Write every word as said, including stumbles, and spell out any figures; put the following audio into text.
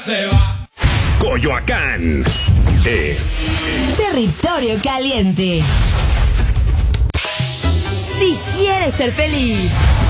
Se va. Coyoacán es territorio caliente. Si quieres ser feliz,